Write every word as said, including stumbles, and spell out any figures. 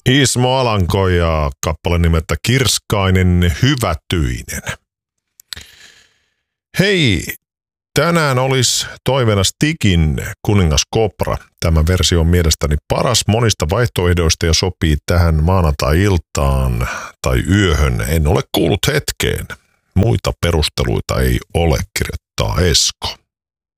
Ismo Alanko ja kappale nimeltä Kirskainen hyvätyinen. Hei, tänään olisi toiveena Stigin Kuningas Kopra. Tämä versio on mielestäni paras monista vaihtoehdoista ja sopii tähän maanantai-iltaan tai yöhön. En ole kuullut hetkeen. Muita perusteluita ei ole, kirjoittaa Esko.